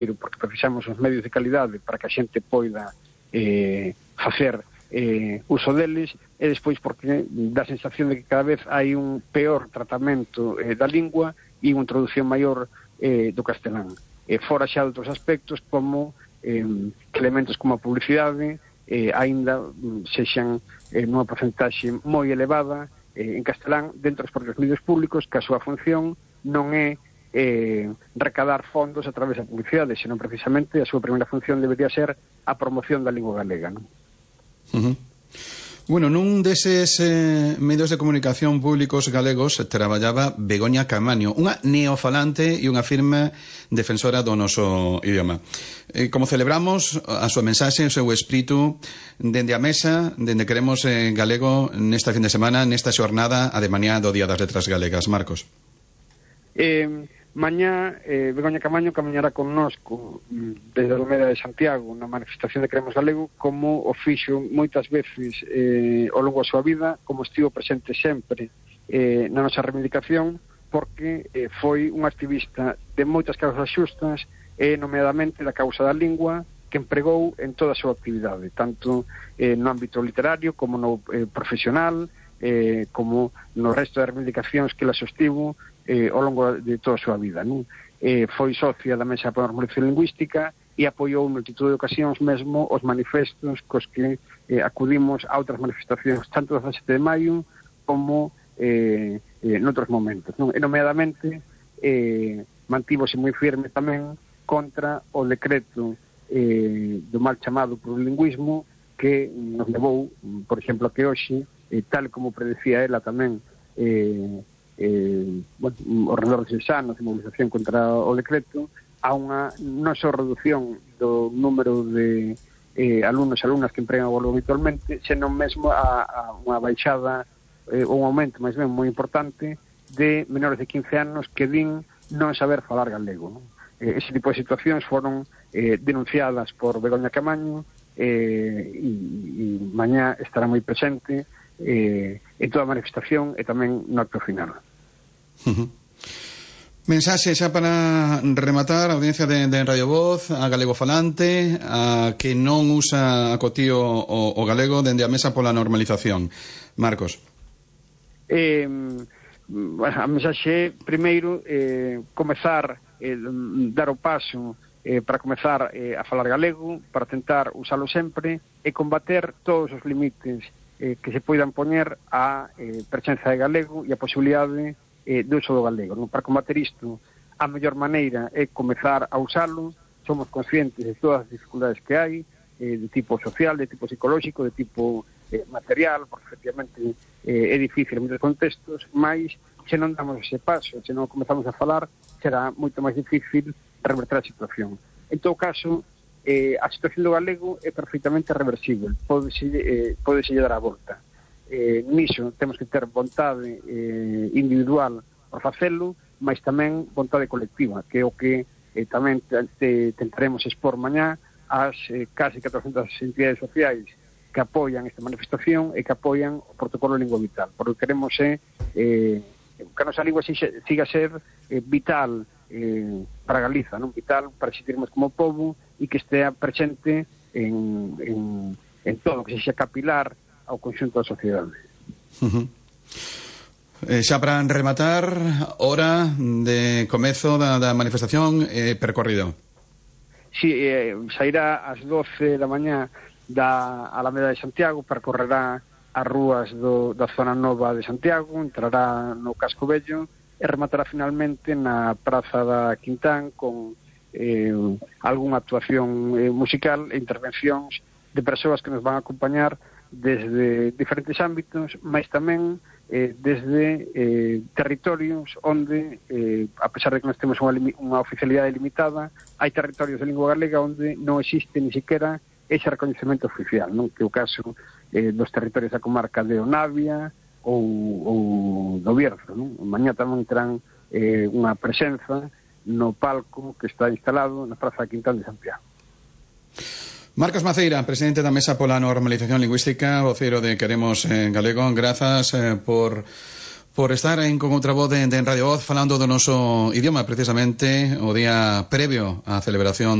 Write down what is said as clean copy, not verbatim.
porque precisamos os medios de calidade para que a xente poida facer uso deles, e despois porque dá a sensación de que cada vez hai un peor tratamento da lingua e unha introducción maior do castelán. Fora xa de outros aspectos como elementos como a publicidade aínda sexan nunha porcentaxe moi elevada en castelán dentro dos propios medios públicos, que a súa función non é recadar fondos a través da publicidade, senón precisamente a súa primeira función debería ser a promoción da lingua galega, non? Bueno, nun deses medios de comunicación públicos galegos traballaba Begoña Caamaño, unha neofalante e unha firme defensora do noso idioma. Como celebramos a súa mensaxe, o seu espírito dende a mesa, dende Queremos Galego nesta fin de semana, nesta xornada a de mañá do Día das Letras Galegas. Marcos. Mañá Begoña Caamaño camiñará connosco desde a Alameda de Santiago na manifestación de Queremos Galego, como o fixo moitas veces ao longo da súa vida, como estivo presente sempre na nosa reivindicación, porque foi un activista de moitas causas xustas, nomeadamente da causa da lingua, que empregou en toda a súa actividade, tanto no ámbito literario como no profesional, como no resto das reivindicacións que la sostivo ao longo de toda a súa vida, non? Foi socia da Mesa para a Normalización Lingüística e apoiou en multitud de ocasións mesmo os manifestos cos que acudimos a outras manifestacións, tanto do 17 de maio como noutros momentos, non? E nomeadamente mantívose moi firme tamén contra o decreto do mal chamado plurilingüismo, que nos levou, por exemplo, a que hoxe, tal como predecía ela tamén, ao redor de 6 anos de movilización contra o decreto, a unha non só reducción do número de alumnos e alumnas que empregan o galego habitualmente, senón mesmo a unha baixada, un aumento máis ben moi importante de menores de 15 anos que din non saber falar galego, non? Ese tipo de situacións foron denunciadas por Begoña Caamaño, e mañá estará moi presente en toda a manifestación e tamén no acto final. Mensaxe xa para rematar, a audiencia de Radio Voz, a galego falante, a que non usa acotío o galego dende a Mesa pola Normalización. Marcos. A mensaxe primeiro, comezar, dar o paso para comezar a falar galego, para tentar usalo sempre e combater todos os limites que se poidan poñer á presenza de galego e a posibilidade do uso do galego, non? Para combater isto, a mellor maneira é comezar a usalo. Somos conscientes de todas as dificultades que hai, de tipo social, de tipo psicolóxico, de tipo material, porque efectivamente é difícil en moitos contextos, mas se non damos ese paso, se non comezamos a falar, será moito máis difícil reverter a situación. En todo caso, a situación do galego é perfectamente reversible, pódese dar a volta. Niso temos que ter vontade individual para facelo, mas tamén vontade colectiva, que é o que tamén tentaremos expor mañá ás casi 400 entidades sociais que apoian esta manifestación e que apoian o protocolo de lingua vital, porque queremos que a nosa lingua siga a ser vital para Galiza, non? Vital para existirmos como pobo e que estea presente en todo, que sexa capilar ao conxunto da sociedade. Xa para rematar, hora de comezo da manifestación percorrido. Si, sairá ás 12 da mañá da Alameda de Santiago, percorrerá as rúas da zona nova de Santiago, entrará no Casco Vello e rematará finalmente na Praza da Quintán con algunha actuación musical e intervencións de persoas que nos van a acompañar desde diferentes ámbitos, mas tamén desde territorios onde, a pesar de que nós temos unha oficialidade limitada, hai territorios de lingua galega onde non existe ni siquiera ese recoñecemento oficial, non? Que é o caso dos territorios da comarca de Onavia ou do Bierzo, non? Mañá tamén terán unha presenza no palco que está instalado na Praza de Quintán de Santiago. Marcos Maceira, presidente da Mesa pola Normalización Lingüística, voceiro de Queremos Galego, grazas por estar con outra voz de Radio Voz falando do noso idioma, precisamente o día previo á celebración